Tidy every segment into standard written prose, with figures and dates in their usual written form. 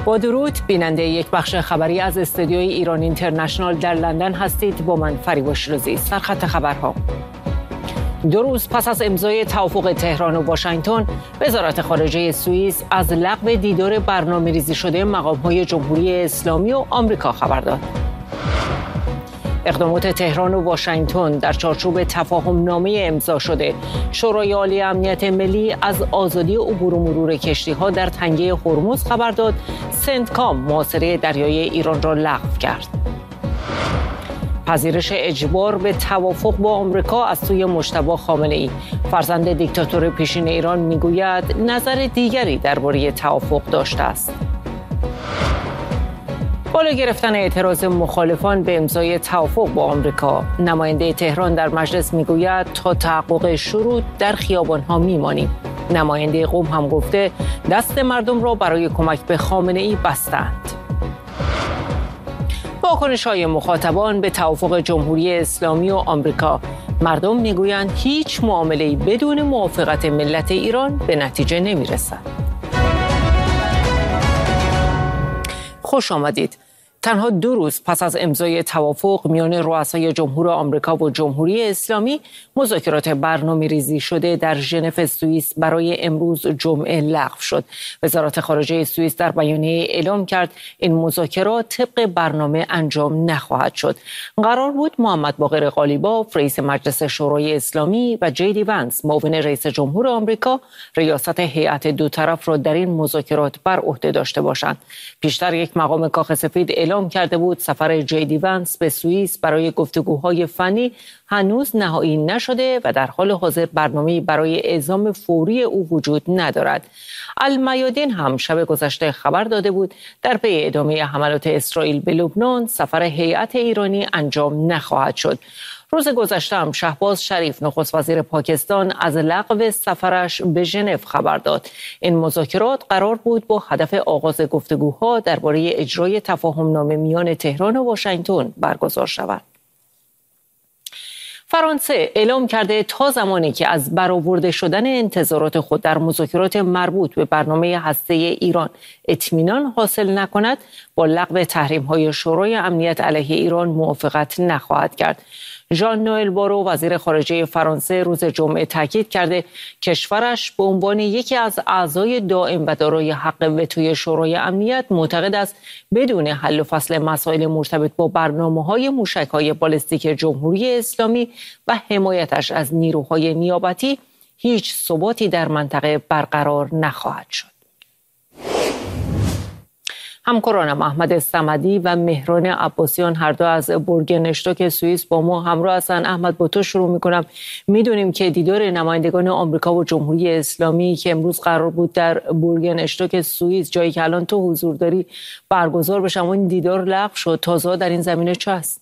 با درود بیننده یک بخش خبری از استودیوی ایران اینترنشنال در لندن هستید. با من فریبا شیرازی. سرخط خبرها: 2 روز پس از امضای توافق تهران و واشنگتن، وزارت خارجه سوئیس از لغو دیدار برنامه‌ریزی شده مقام‌های جمهوری اسلامی و آمریکا خبر داد. اقدامات تهران و واشنگتن در چارچوب تفاهم‌نامه امضا شده شورای عالی امنیت ملی از آزادی عبور و مرور کشتی‌ها در تنگه هرمز خبر داد. سنتکام محاصره دریایی ایران را لغو کرد. پذیرش اجبار به توافق با آمریکا از سوی مجتبی خامنه‌ای، فرزند دیکتاتور پیشین ایران، میگوید نظر دیگری درباره توافق داشته است. بالا گرفتن اعتراض مخالفان به امضای توافق با آمریکا، نماینده تهران در مجلس میگوید تا تحقق شروط در خیابان‌ها میمانیم. نماینده قم هم گفته دست مردم را برای کمک به خامنه‌ای بستند. واکنش‌های مخاطبان به توافق جمهوری اسلامی و آمریکا: مردم میگویند هیچ معامله‌ای بدون موافقت ملت ایران به نتیجه نمیرسد. خوش آمدید. تنها 2 روز پس از امضای توافق میان رؤسای جمهور آمریکا و جمهوری اسلامی، مذاکرات برنامه‌ریزی شده در ژنو سوئیس برای امروز جمعه لغو شد. وزارت خارجه سوئیس در بیانیه اعلام کرد این مذاکرات طبق برنامه انجام نخواهد شد. قرار بود محمد باقر قالیباف، رئیس مجلس شورای اسلامی، و جی دی ونس، معاون رئیس جمهور آمریکا، ریاست هیئت دو طرف را در این مذاکرات بر عهده داشته باشند. پیشتر یک مقام کاخ سفید اعلام کرده بود سفر جی دی ونس به سوئیس برای گفتگوهای فنی هنوز نهایی نشده و در حال حاضر برنامه‌ای برای اعزام فوری او وجود ندارد. المیادین هم شب گذشته خبر داده بود در پی ادامه حملات اسرائیل به لبنان، سفر هیئت ایرانی انجام نخواهد شد. روز گذشته هم شهباز شریف، نخست وزیر پاکستان، از لغو سفرش به ژنو خبر داد. این مذاکرات قرار بود با هدف آغاز گفتگوها درباره اجرای تفاهم‌نامه میان تهران و واشنگتن برگزار شود. فرانسه اعلام کرده تا زمانی که از برآورده شدن انتظارات خود در مذاکرات مربوط به برنامه هسته‌ای ایران اطمینان حاصل نکند، با لغو تحریم‌های شورای امنیت علیه ایران موافقت نخواهد کرد. ژان نوئل بارو، وزیر خارجه فرانسه، روز جمعه تاکید کرده کشورش به عنوان یکی از اعضای دائم و دارای حق وتوی شورای امنیت معتقد است بدون حل و فصل مسائل مرتبط با برنامه‌های موشک‌های بالستیک جمهوری اسلامی و حمایتش از نیروهای نیابتی، هیچ ثباتی در منطقه برقرار نخواهد شد. همکارانم احمد صمدی و مهران عباسیان هر دو از بورگنشتوک سوئیس با ما همراه هستند. احمد، با تو شروع می‌کنم. می‌دونیم که دیدار نمایندگان آمریکا و جمهوری اسلامی که امروز قرار بود در بورگنشتوک سوئیس، جایی که الان تو حضور داری، برگزار بشه، اما این دیدار لغو شد. تازه در این زمینه چه هست؟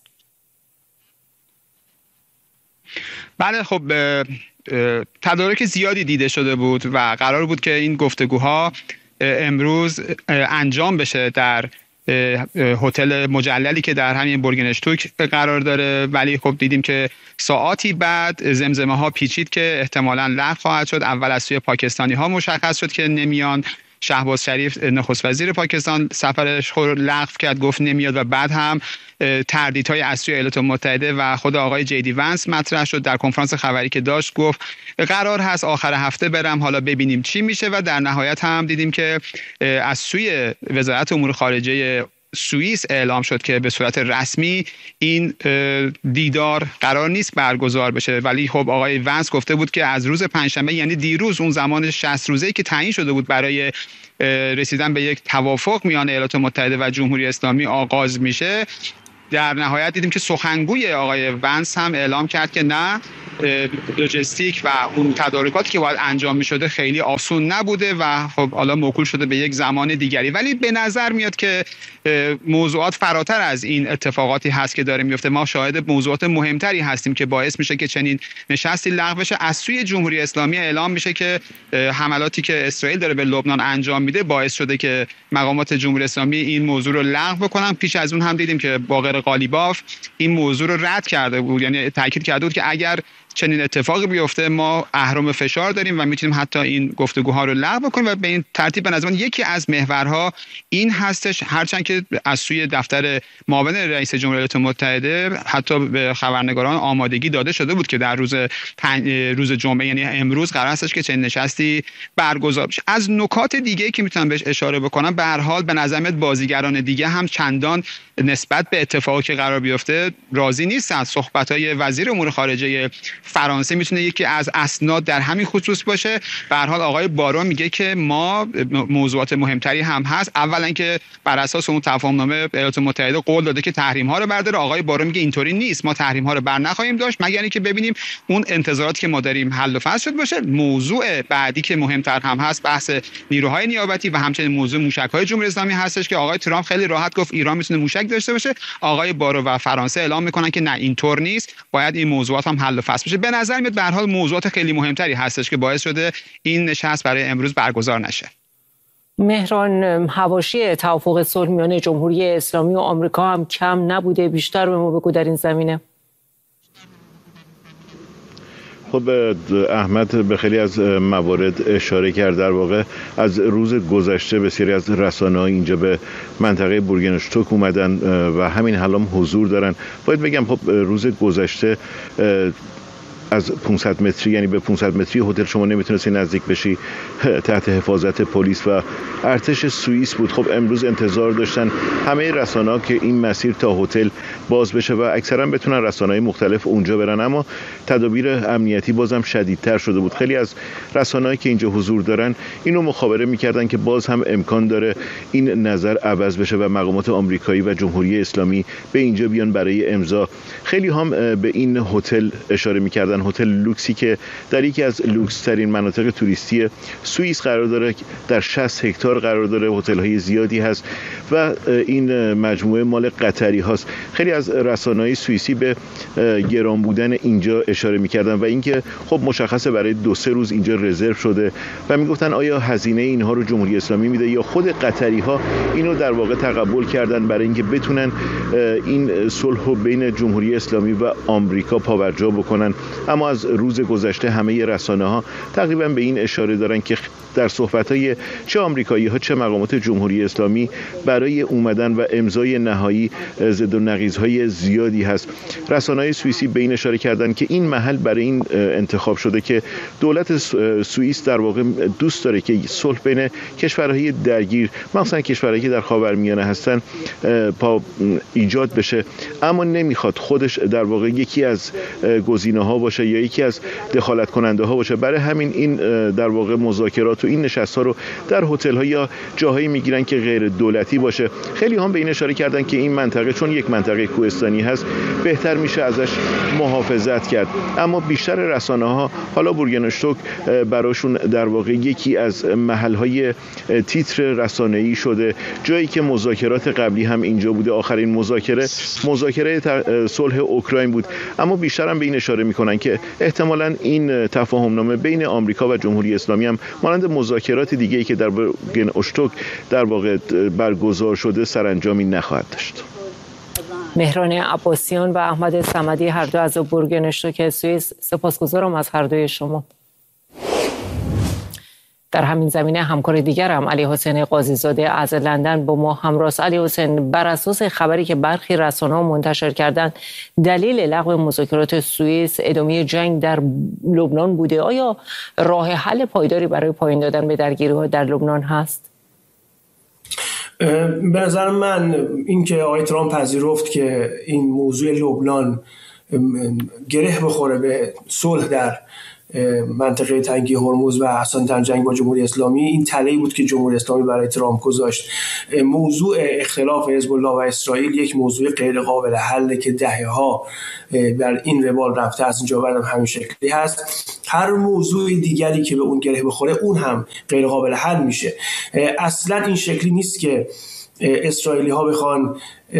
بله، خب تدارک زیادی دیده شده بود و قرار بود که این گفتگوها امروز انجام بشه در هتل مجللی که در همین بورگنشتوک قرار داره، ولی خب دیدیم که ساعاتی بعد زمزمه ها پیچید که احتمالاً لغو خواهد شد. اول از سوی پاکستانی ها مشخص شد که نمیان. شهباز شریف، نخست وزیر پاکستان، سفرش رو لغو کرد، گفت نمیاد، و بعد هم تردیدهای از سوی ایالات متحده و خود آقای جی دی ونس مطرح شد. در کنفرانس خبری که داشت گفت قرار هست آخر هفته برم، حالا ببینیم چی میشه، و در نهایت هم دیدیم که از سوی وزارت امور خارجه سوئیس اعلام شد که به صورت رسمی این دیدار قرار نیست برگزار بشه، ولی خب آقای ونس گفته بود که از روز پنجشنبه، یعنی دیروز، اون زمان 60 روزه‌ای که تعیین شده بود برای رسیدن به یک توافق میان ایالات متحده و جمهوری اسلامی آغاز میشه. در نهایت دیدیم که سخنگوی آقای ونس هم اعلام کرد که نه، لوجستیک و اون تدارکاتی که باید انجام می‌شده خیلی آسون نبوده و خب حالا موکول شده به یک زمان دیگری. ولی به نظر میاد که موضوعات فراتر از این اتفاقاتی هست که داره میفته. ما شاهد موضوعات مهمتری هستیم که باعث میشه که چنین نشستی لغو بشه. از سوی جمهوری اسلامی اعلام میشه که حملاتی که اسرائیل داره به لبنان انجام میده باعث شده که مقامات جمهوری اسلامی این موضوع رو لغو بکنن. پیش از اون هم دیدیم که باقر قالیباف این موضوع رو رد کرده بود، یعنی تاکید کرده بود که اگر چنین اتفاقی بیفته ما اهرم فشار داریم و میتونیم حتی این گفتگوها رو لغو کنیم و به این ترتیب به نظر من یکی از محورها این هستش، هرچند که از سوی دفتر معاون رئیس جمهوری ایالات متحده حتی به خبرنگاران آمادگی داده شده بود که در روز جمعه یعنی امروز قرار هستش که چنین نشستی برگزار بشه. از نکات دیگه که میتونم بهش اشاره بکنم، به هر حال به نظر میاد بازیگران دیگه هم چندان نسبت به اتفاقی که قرار بیفته راضی نیستن. صحبت‌های وزیر امور خارجه فرانسه میتونه یکی از اسناد در همین خصوص باشه. به هر حال آقای بارو میگه که ما موضوعات مهمتری هم هست. اولا که بر اساس اون تفاهمنامه ایالات متحده قول داده که تحریم‌ها رو برداره. آقای بارو میگه اینطوری نیست، ما تحریم‌ها رو بر نخواهیم داشت مگر اینکه ببینیم اون انتظاراتی که ما داریم حل و فصل شد باشه. موضوع بعدی که مهمتر هم هست بحث نیروهای نیابتی و همچنین موضوع موشک‌های جمهوری اسلامی هستش که آقای ترامپ خیلی راحت گفت ایران میتونه موشک داشته باشه. آقای بارو و فرانسه اعلام میکنن که نه اینطور نیست، باید این موضوعات هم حل و فصل بشه. به نظر میاد به هر حال موضوعات خیلی مهمتری هستش که باعث شده این نشست برای امروز برگزار نشه. مهران، حواشی توافق صلح میان جمهوری اسلامی و آمریکا هم کم نبوده، بیشتر به ما بگو در این زمینه. خب احمد به خیلی از موارد اشاره کرد. در واقع از روز گذشته بسیاری از رسانه‌ها اینجا به منطقه بورگنشتوک اومدن و همین حالا حضور دارن. باید بگم خب روز گذشته از 500 متری، یعنی به 500 متری هتل شما نمیتونستی نزدیک بشی، تحت حفاظت پلیس و ارتش سوئیس بود. خب امروز انتظار داشتن همه رسانه‌ها که این مسیر تا هتل باز بشه و اکثرا بتونن رسانه‌های مختلف اونجا برن، اما تدابیر امنیتی بازم شدیدتر شده بود. خیلی از رسانه‌هایی که اینجا حضور دارن اینو مخابره میکردن که باز هم امکان داره این نظر عوض بشه و مقامات آمریکایی و جمهوری اسلامی به اینجا بیان برای امضا. خیلی هم به این هتل اشاره میکردن، هتل لوکسی که در یکی از لوکس ترین مناطق توریستی سوئیس قرار داره، در 60 هکتار قرار داره، هتل های زیادی هست و این مجموعه مال قطری هاست. خیلی از رسانه‌های سوئیسی به گران بودن اینجا اشاره می‌کردن و اینکه خب مشخصه برای 2-3 روز اینجا رزرو شده و میگفتن آیا هزینه اینها رو جمهوری اسلامی میده یا خود قطری ها اینو در واقع تقبل کردن برای اینکه بتونن این صلح بین جمهوری اسلامی و آمریکا پابرجا بکنن. اما از روز گذشته همه رسانه‌ها تقریبا به این اشاره دارن که در صحبت‌های چه آمریکایی‌ها چه مقامات جمهوری اسلامی برای اومدن و امضای نهایی ضد و نقیض‌های زیادی هست. رسانه‌های سوئیسی به این اشاره کردن که این محل برای این انتخاب شده که دولت سوئیس در واقع دوست داره که صلح بین کشورهای درگیر، مثلا کشورهایی که در خاورمیانه هستن، ایجاد بشه، اما نمیخواد خودش در واقع یکی از گزینه‌ها باشه یا یکی از دخالت کننده‌ها باشه. برای همین این در واقع مذاکرات و این نشست‌ها رو در هتل‌ها یا جاهایی میگیرن که غیر دولتی باشه. خیلی هم به این اشاره کردن که این منطقه چون یک منطقه کوهستانی هست بهتر میشه ازش محافظت کرد. اما بیشتر رسانه‌ها حالا بورگنشتوک براشون در واقع یکی از محل‌های تیتر رسانه‌ای شده، جایی که مذاکرات قبلی هم اینجا بوده. آخرین مذاکره صلح اوکراین بود، اما بیشتر هم به این اشاره میکنن که احتمالاً این تفاهمنامه بین آمریکا و جمهوری اسلامی هم مانند مذاکرات دیگه‌ای که در بورگنشتوک در واقع برگزار شده سرانجامی نخواهد داشت. مهران عباسیان و احمد صمدی هر دو از بورگنشتوک سوئیس، سپاسگزارم از هر دوی شما. در همین زمینه همکار دیگرم علی حسین قاضی‌زاده از لندن با ما همراه است. علی حسین، بر اساس خبری که برخی رسانه‌ها منتشر کردند دلیل لغو مذاکرات سوئیس ادامه جنگ در لبنان بوده. آیا راه حل پایداری برای پایان دادن به درگیری‌ها در لبنان هست؟ به نظر من اینکه آقای ترامپ پذیرفت که این موضوع لبنان گره بخوره به صلح در منطقه تنگی هرمز و اصلا جنگ با جمهوری اسلامی، این تله‌ای بود که جمهوری اسلامی برای ترامپ گذاشت. موضوع اختلاف حزب الله و اسرائیل یک موضوع غیر قابل حل که دهه‌ها بر این روال رفته از اینجا بعدم همین شکلی هست. هر موضوع دیگری که به اون گره بخوره اون هم غیر قابل حل میشه. اصلا این شکلی نیست که اسرائیلی ها بخوان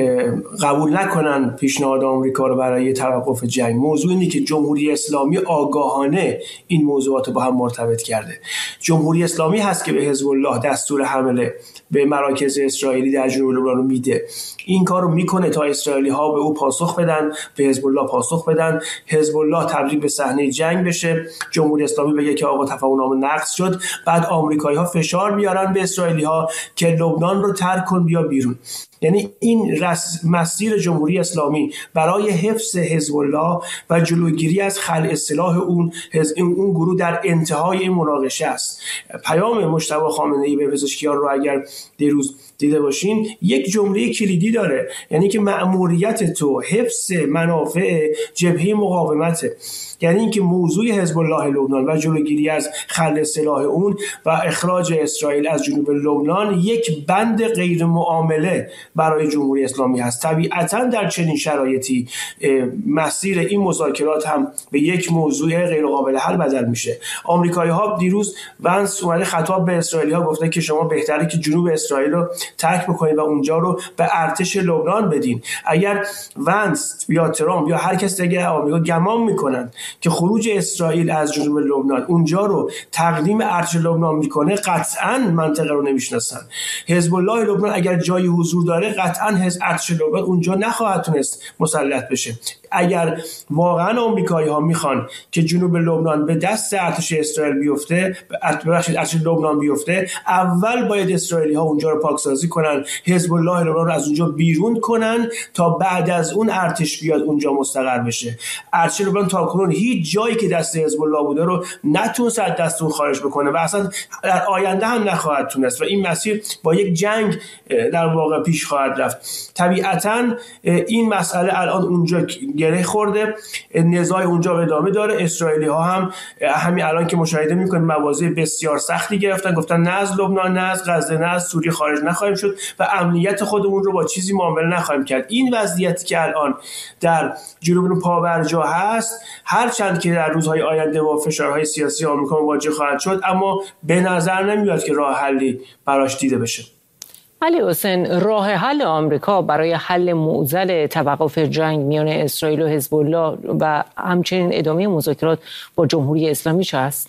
قبول نکنن پیشنهاد آمریکا رو برای توقف جنگ. موضوع اینه که جمهوری اسلامی آگاهانه این موضوعات با هم مرتبط کرده. جمهوری اسلامی هست که به حزب الله دستور حمله به مراکز اسرائیلی در جنوب لبنان رو میده. این کار رو میکنه تا اسرائیلی ها به او پاسخ بدن، به حزب الله پاسخ بدن، حزب الله تبدیل به صحنه جنگ بشه، جمهوری اسلامی بگه که آقا تفاهم‌نامه نقض شد، بعد آمریکایی‌ها فشار بیارن به اسرائیلی‌ها که لبنان رو ترک کن بیا بیرون. یعنی این مسیر جمهوری اسلامی برای حفظ حزب الله و جلوگیری از خلع سلاح اون گروه در انتهای این مناقشه است. پیام مجتبی خامنه‌ای به پزشکیان رو اگر دیروز دیده باشین یک جمله کلیدی داره، یعنی که مأموریت تو حفظ منافع جبهه مقاومته. یعنی اینکه موضوع حزب الله لبنان و جلوگیری از خلع سلاح اون و اخراج اسرائیل از جنوب لبنان یک بند غیر معامله برای جمهوری اسلامی هست. طبیعتاً در چنین شرایطی مسیر این مذاکرات هم به یک موضوع غیر قابل حل بدل میشه. آمریکایی‌ها دیروز ونس اومده خطاب به اسرائیلی‌ها گفته که شما بهتره که جنوب اسرائیل رو ترک بکنید و اونجا رو به ارتش لبنان بدین. اگر ونس یا ترامپ یا هر کس دیگه آمریکا گمان میکنن که خروج اسرائیل از جنوب لبنان اونجا رو تقدیم ارتش لبنان میکنه، قطعاً منطقه رو نمیشناسن. حزب الله لبنان اگر جایی حضور داره قطعاً ارتش لبنان اونجا نخواهد تونست مسلط بشه. اگر واقعاً آمریکایی‌ها میخوان که جنوب لبنان به دست ارتش اسرائیل بیفته، ارتش لبنان بیفته، اول باید اسرائیلی‌ها اونجا رو پاکسازی کنن، حزب الله لبنان رو از اونجا بیرون کنن تا بعد از اون ارتش بیاد اونجا مستقر بشه. ارتش لبنان تاکنون هیچ جایی که دست حزب الله بوده رو نتونست از دست اون خارج بکنه و اصلا در آینده هم نخواهد تونست و این مسیر با یک جنگ در واقع پیش خواهد رفت. طبیعتاً این مسئله الان اونجا گره خورده، نزاع اونجا ادامه داره. اسرائیلی ها هم همین الان که مشاهده میکنید مواضع بسیار سختی گرفتن، گفتن نه از لبنان، نه از غزه، نه از سوریه خارج نخواهیم شد و امنیت خودمون رو با چیزی معامله نخواهیم کرد. این وضعیتی که الان در جنوب پابرجا هست، هرچند که در روزهای آینده با فشارهای سیاسی آمریکا مواجه خواهد شد، اما به نظر نمیاد که راه حلی براش دیده بشه. علی حسین، راه حل آمریکا برای حل معضل توقف جنگ میان اسرائیل و حزب الله و همچنین ادامه مذاکرات با جمهوری اسلامی چه است؟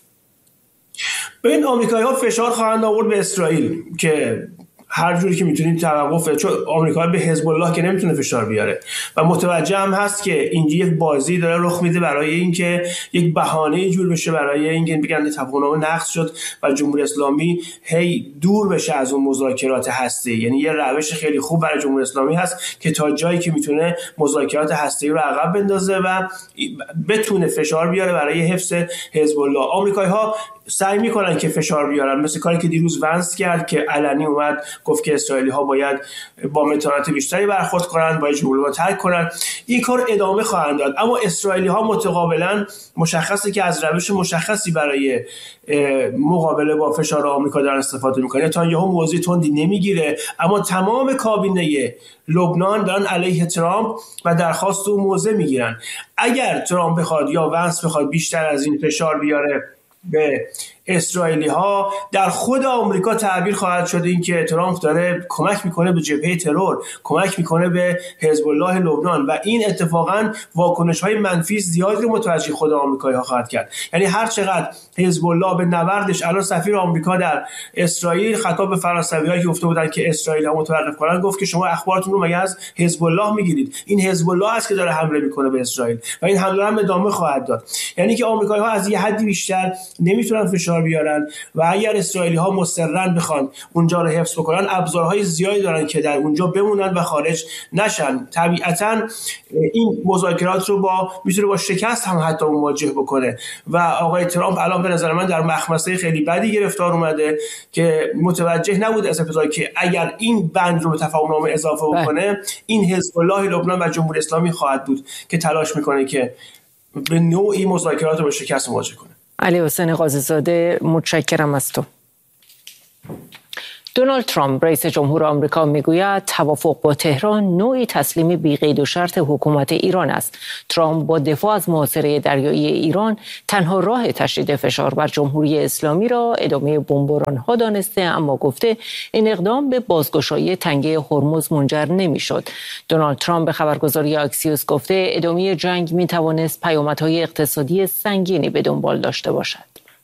ببین، آمریکایی‌ها فشار خواهند آورد به اسرائیل که هر جوری که میتونید توقف، چون آمریکا به حزب الله که نمیتونه فشار بیاره و متوجه هم هست که اینجا یک بازی داره رخ میده برای اینکه یک بهانه جور بشه برای اینکه بگن تفاهم‌نامه نقض شد و جمهوری اسلامی هی دور بشه از اون مذاکرات هسته‌ای. یعنی یه روش خیلی خوب برای جمهوری اسلامی هست که تا جایی که میتونه مذاکرات هسته‌ای رو عقب بندازه و بتونه فشار بیاره برای حفظ حزب الله. آمریکایی‌ها سعی میکنن که فشار بیارن، مثل کاری که دیروز ونس کرد که علنی اومد گفت که اسرائیلی ها باید با متانت بیشتری برخورد کنن، باید جنوب لبنان ترک کنن. این کار ادامه خواهند داد، اما اسرائیلی ها متقابلا مشخصه که از روش مشخصی برای مقابله با فشار آمریکا دارن استفاده میکنن. نتانیاهو موضوع تندی نمیگیره، اما تمام کابینه لبنان دارن علیه ترامپ و درخواست او موضع میگیرن. اگر ترامپ بخواد یا ونس بخواد بیشتر از این فشار بیاره به اسرائیلی ها، در خود آمریکا تعبیر خواهد شد این که ترامپ داره کمک میکنه به جبهه ترور، کمک میکنه به حزب الله لبنان و این اتفاقا واکنش های منفی زیادی رو متوجه خود آمریکایی ها خواهد کرد. یعنی هر چقدر حزب الله به نبردش، الان سفیر آمریکا در اسرائیل خطاب به فرانسوی‌ها که گفته بودن که اسرائیل ها متوقف کنن، گفت که شما اخبارتون رو مگه از حزب الله میگیرید؟ این حزب الله است که داره حمله میکنه به اسرائیل و این حمله هم ادامه خواهد داد. یعنی که آمریکایی ها از یه حدی بیشتر نمیتونن فشار بیارن و اگر اسرائیلی ها مصرن بخوان اونجا رو حفظ بکنن، ابزارهای زیادی دارن که در اونجا بمونن و خارج نشن. طبیعتاً این مذاکرات رو میتونه با شکست هم حتی مواجه بکنه و آقای ترامپ الان به نظر من در مخمسه خیلی بدی گرفتار اومده که متوجه نبود از ابتدا که اگر این بند رو به تفاهم‌نامه اضافه بکنه، این حزب الله لبنان و جمهوری اسلامی خواهد بود که تلاش میکنه که به نوعی مذاکرات رو با شکست مواجه کنه. علی حسین قاضی زاده، متشکرم از تو. دونالد ترامپ رئیس جمهور آمریکا میگوید توافق با تهران نوعی تسلیم بی‌قید و شرط حکومت ایران است. ترامپ با دفاع از محاصره دریایی ایران تنها راه تشدید فشار بر جمهوری اسلامی را ادامه بمباران‌ها دانسته، اما گفته این اقدام به بازگشایی تنگه هرمز منجر نمی‌شد. دونالد ترامپ به خبرگزاری اکسیوس گفته ادامه جنگ می‌توانست پیامدهای اقتصادی سنگینی به دنبال داشته باشد.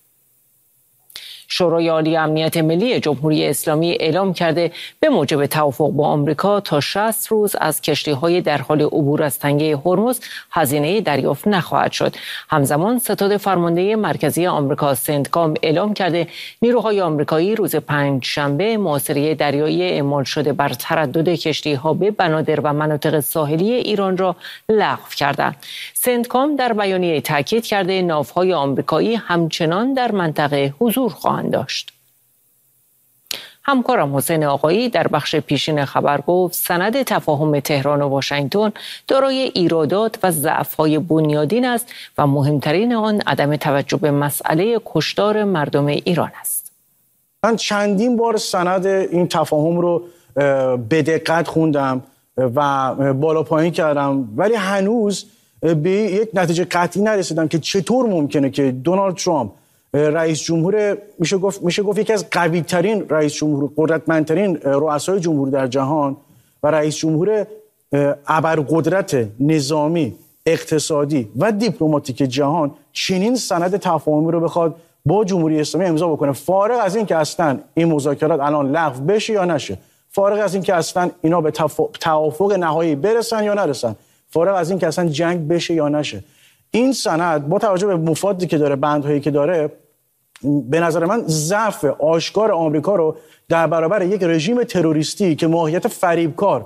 شورای عالی امنیت ملی جمهوری اسلامی اعلام کرده به موجب توافق با آمریکا تا 60 روز از کشتی‌های در حال عبور از تنگه هرمز هزینه دریافت نخواهد شد. همزمان ستاد فرمانده مرکزی آمریکا سنتکام اعلام کرده نیروهای آمریکایی روز پنجشنبه محاصره دریایی اعمال شده بر تردد کشتی‌ها به بنادر و مناطق ساحلی ایران را لغو کردند. سنتکام در بیانیه تاکید کرده ناوهای آمریکایی همچنان در منطقه حضور خواهند داشت. همکارم حسین آقایی در بخش پیشین خبر گفت سند تفاهم تهران و واشنگتن دارای ایرادات و ضعف‌های بنیادین است و مهمترین آن عدم توجه به مسئله کشتار مردم ایران است. من چندین بار سند این تفاهم رو به دقت خوندم و بالا پایین کردم، ولی هنوز به یک نتیجه قطعی نرسیدم که چطور ممکنه که دونالد ترامپ رئیس جمهور میشه گفت یکی از قوی ترین رئیس جمهور، قدرتمندترین رؤسای جمهور در جهان و رئیس جمهور ابرقدرت نظامی، اقتصادی و دیپلماتیک جهان چنین سند تفاهمی رو بخواد با جمهوری اسلامی امضا بکنه، فارغ از این که اصلا این مذاکرات الان لغو بشه یا نشه، فارغ از این که اصلا اینا به توافق نهایی برسن یا نرسن، فارغ از این که اصلا جنگ بشه یا نشه. این سند با توجه به مفادی که داره، بندهایی که داره، به نظر من ضعف آشکار آمریکا رو در برابر یک رژیم تروریستی که ماهیت فریبکار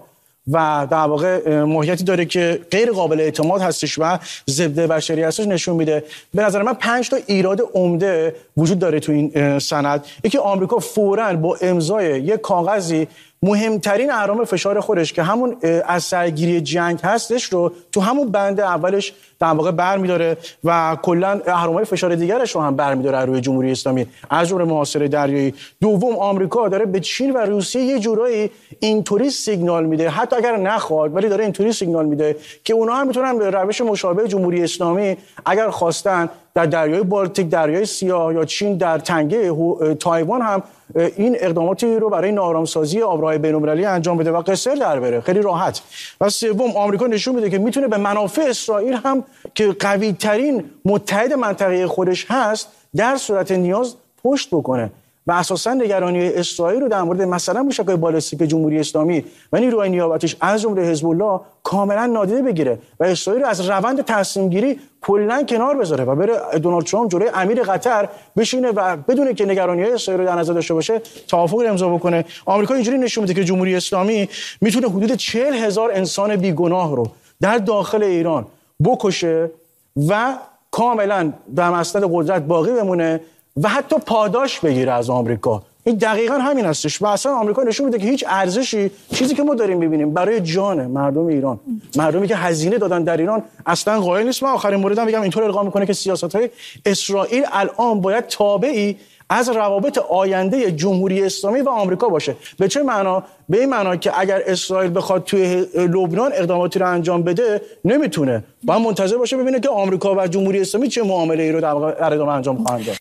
و در واقع ماهیتی داره که غیر قابل اعتماد هستش و ضد بشری هستش نشون میده. به نظر من 5 تا ایراد عمده وجود داره تو این سند. یکی آمریکا فوراً با امضای یک کاغذی مهمترین اهرام فشار خودش که همون از سرگیری جنگ هستش رو تو همون بند اولش در واقع برمی‌داره و کلا اهرام‌های فشار دیگرش رو هم برمی‌داره روی جمهوری اسلامی، از جمله محاصره دریایی. دوم، آمریکا داره به چین و روسیه یه جورایی اینطوری سیگنال میده، حتی اگر نخواد ولی داره اینطوری سیگنال میده که اونها هم میتونن به روش مشابه جمهوری اسلامی اگر خواستن در دریای بالتیک، دریای سیاه یا چین در تنگه تایوان هم این اقداماتی رو برای ناآرام‌سازی آبراهای بین‌المللی انجام بده و قصر در بره خیلی راحت. و سوم، آمریکا نشون میده که میتونه به منافع اسرائیل هم که قوی ترین متحد منطقه خودش هست در صورت نیاز پشت بکنه و اساساً نگرانی اسرائیل رو در مورد مثلا موشک‌های بالستیک جمهوری اسلامی و نیروهای نیابتیش از جمله حزب الله کاملا نادیده بگیره و اسرائیل رو از روند تصمیم گیری کلا کنار بذاره و بره دونالد ترامپ جلوی امیر قطر بشینه و بدون که نگرانی‌های اسرائیل رو در نظر داشته باشه توافق امضا بکنه. آمریکا اینجوری نشون میده که جمهوری اسلامی میتونه حدود 40,000 انسان بیگناه رو در داخل ایران بکشه و کاملا در مسند قدرت باقی بمونه و حتی پاداش بگیره از آمریکا. این دقیقاً همین هستش و اصلا آمریکا نشون میده که هیچ ارزشی، چیزی که ما داریم ببینیم برای جان مردم ایران، مردمی که هزینه دادن در ایران، اصلا قائل نیست. من آخرین موردم بگم اینطور القا میکنه که سیاست‌های اسرائیل الان باید تابعی از روابط آینده جمهوری اسلامی و آمریکا باشه. به چه معنا؟ به این معنا که اگر اسرائیل بخواد توی لبنان اقداماتی رو انجام بده نمیتونه، باید منتظر باشه ببینه که آمریکا و جمهوری اسلامی چه معامله‌ای رو در ادامه انجام خواهند داد.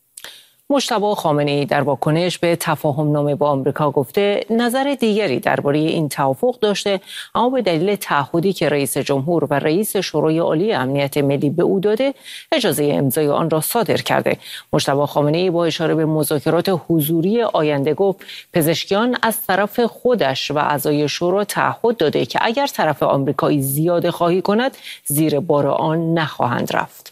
مجتبی خامنه‌ای در واکنش به تفاهم نامه با آمریکا گفته نظر دیگری درباره این توافق داشته، اما به دلیل تعهدی که رئیس جمهور و رئیس شورای عالی امنیت ملی به او داده اجازه امضای آن را صادر کرده. مجتبی خامنه‌ای با اشاره به مذاکرات حضوری آینده گفت پزشکیان از طرف خودش و اعضای شورا تعهد داده که اگر طرف آمریکایی زیاده خواهی کند زیر بار آن نخواهند رفت.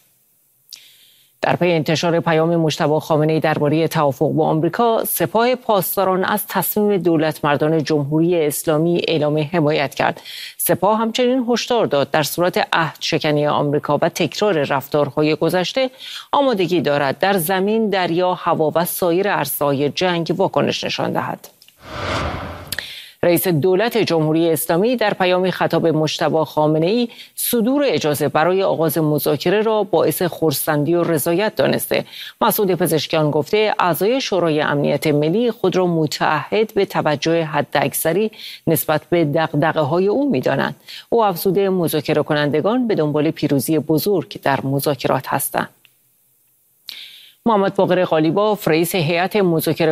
در پی انتشار پیام مجتبی خامنه‌ای درباره توافق با آمریکا، سپاه پاسداران از تصمیم دولتمردان جمهوری اسلامی اعلام حمایت کرد. سپاه همچنین هشدار داد در صورت عهدشکنی آمریکا و تکرار رفتارهای گذشته آمادگی دارد در زمین، دریا، هوا و سایر عرصه‌های جنگ واکنش نشان دهد. رئیس دولت جمهوری اسلامی در پیامی خطاب مجتبی خامنه‌ای صدور اجازه برای آغاز مذاکره را باعث خرسندی و رضایت دانسته. مسعود پزشکیان گفته اعضای شورای امنیت ملی خود را متعهد به توجه حداکثری نسبت به دغدغه‌های او می‌دانند. او افزوده مذاکره کنندگان به دنبال پیروزی بزرگ در مذاکرات هستند. محمد باقر قالیباف رئیس هیئت مذاکره